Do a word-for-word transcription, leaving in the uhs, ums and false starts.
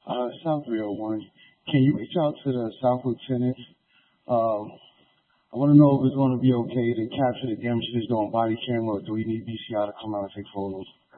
Uh, South three oh one. Can you reach out to the South Lieutenant? Uh, I want to know if it's going to be okay to capture the damages on body camera, or do we need B C I to come out and take photos?